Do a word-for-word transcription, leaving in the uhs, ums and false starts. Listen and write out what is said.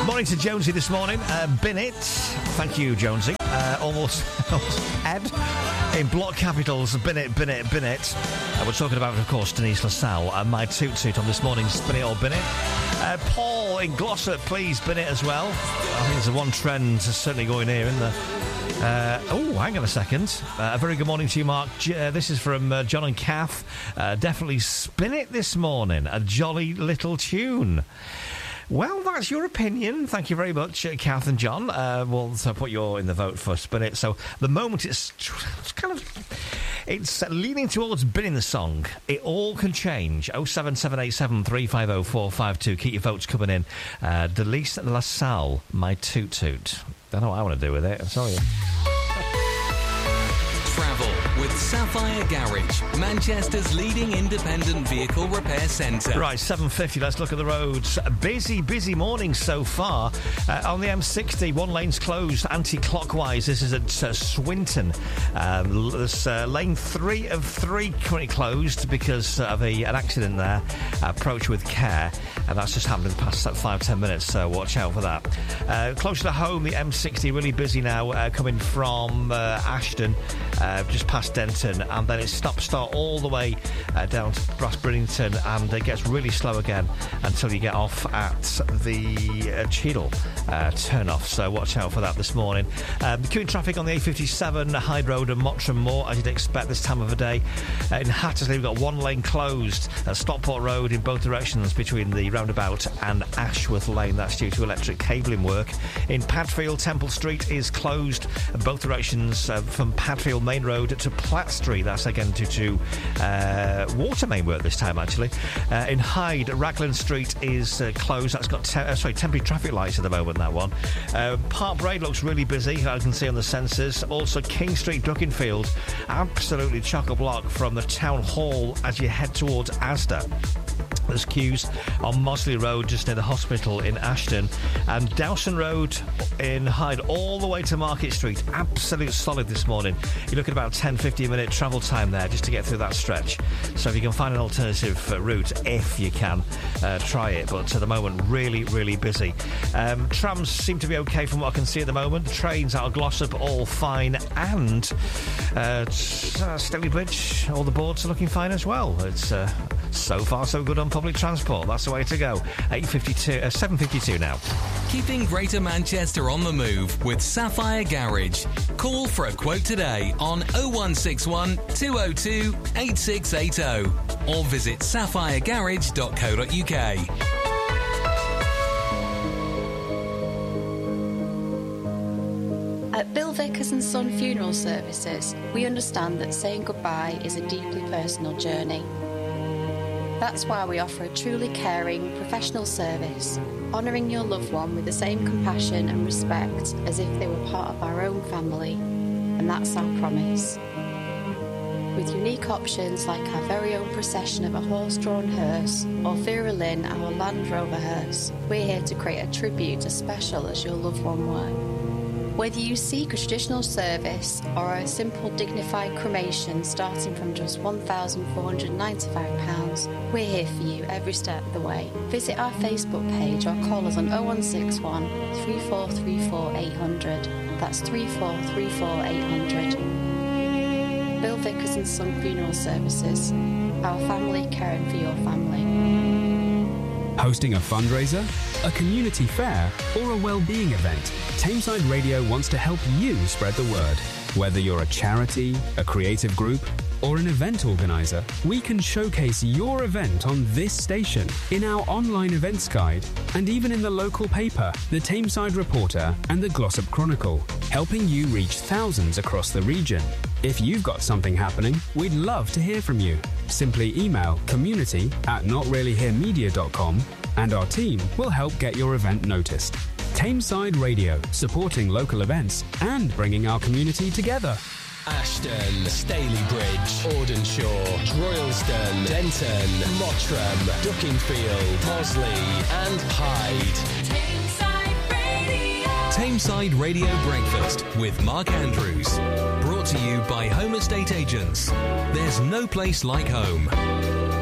Morning to Jonesy this morning. Uh, Binnett. Thank you, Jonesy. Uh, almost, almost Ed. In block capitals, Binnett, Binnett, Binnett. Uh, we're talking about, of course, Denise LaSalle and my toot toot on this morning's Binnett or Binnett. Uh, Paul in Glossop, please, Binnett as well. I think there's a one trend certainly going here, isn't there? Uh, oh, hang on a second. Uh, a very good morning to you, Mark. J- uh, this is from uh, John and Kath. Uh, definitely Spin It this morning. A jolly little tune. Well, that's your opinion. Thank you very much, uh, Kath and John. Uh, we'll so put you in the vote for Spin It. So the moment it's, it's kind of... It's leaning towards binning the song. It all can change. oh seven seven eight seven three five oh four five two. Keep your votes coming in. Uh, Denise LaSalle, my toot toot. Don't know what I want to do with it. I'm sorry. Travel with Sapphire Garage, Manchester's leading independent vehicle repair centre. Right, seven fifty, let's look at the roads. Busy, busy morning so far. Uh, on the M sixty, one lane's closed anti-clockwise. This is at uh, Swinton. Um, there's uh, lane three of three currently closed because of a, an accident there. Approach with care. And that's just happened in the past like, five, ten minutes, so watch out for that. Uh, closer to home, the M sixty, really busy now, uh, coming from uh, Ashton. Uh, just past Denton, and then it stop-start all the way uh, down to Brass Bridlington, and it gets really slow again until you get off at the uh, Cheadle uh, turn-off, so watch out for that this morning. Um, queuing traffic on the A fifty-seven, Hyde Road and Mottram Moor, as you'd expect this time of the day. Uh, in Hattersley, we've got one lane closed at Stockport Road in both directions between the roundabout and Ashworth Lane. That's due to electric cabling work. In Padfield, Temple Street is closed both directions uh, from Padfield Main Road to Platt Street. That's again due to uh, water main work this time, actually. Uh, in Hyde, Raglan Street is uh, closed. That's got te- uh, sorry temporary traffic lights at the moment, that one. Uh, Park Brae looks really busy, I can see on the sensors. Also, King Street, Duckinfield, absolutely chock-a-block from the Town Hall as you head towards Asda. There's queues on Mosley Road just near the hospital in Ashton, and Dowson Road in Hyde all the way to Market Street. Absolute solid this morning. You're looking at about ten to fifteen minute travel time there just to get through that stretch. So if you can find an alternative uh, route, if you can, uh, try it. But at the moment, really, really busy. Um, trams seem to be okay from what I can see at the moment. Trains out of Glossop, all fine. And uh, Steley Bridge, all the boards are looking fine as well. It's uh, so far so good on public transport. That's the way to go. eight fifty-two, uh, seven fifty-two now. Keeping Greater Manchester on the move with Sapphire Garage. Call for a quote today on oh one six one, two oh two, eight six eight oh or visit sapphire garage dot co dot uk. At Bill Vickers and Son Funeral Services, we understand that saying goodbye is a deeply personal journey. That's why we offer a truly caring, professional service, honouring your loved one with the same compassion and respect as if they were part of our own family, and that's our promise. With unique options like our very own procession of a horse-drawn hearse or Vera Lynn, our Land Rover hearse, we're here to create a tribute as special as your loved one were. Whether you seek a traditional service or a simple dignified cremation starting from just one thousand four hundred ninety-five pounds, we're here for you every step of the way. Visit our Facebook page or call us on oh one six one, three four three four, eight hundred. That's three four three four, eight hundred. Bill Vickers and Son Funeral Services. Our family caring for your family. Hosting a fundraiser, a community fair, or a well-being event, Tameside Radio wants to help you spread the word. Whether you're a charity, a creative group, or an event organizer, we can showcase your event on this station, in our online events guide, and even in the local paper, the Tameside Reporter and the Glossop Chronicle, helping you reach thousands across the region. If you've got something happening, we'd love to hear from you. Simply email community at not really here media dot com and our team will help get your event noticed. Tameside Radio, supporting local events and bringing our community together. Ashton, Staley Bridge, Audenshaw, Droylsden, Denton, Mottram, Duckingfield, Mosley and Hyde. Tameside Radio. Tameside Radio Breakfast with Mark Andrews. Brought to you by Home Estate Agents. There's no place like home.